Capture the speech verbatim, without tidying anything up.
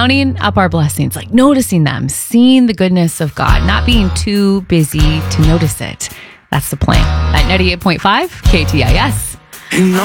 counting up our blessings, like noticing them, seeing the goodness of God, not being too busy to notice it. That's the plan. At ninety-eight point five K T I S. You know